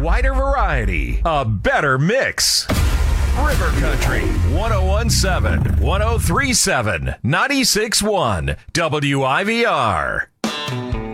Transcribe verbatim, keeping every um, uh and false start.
wider variety, a better mix. River Country, one oh one point seven, one oh three point seven, ninety-six point one, W I V R.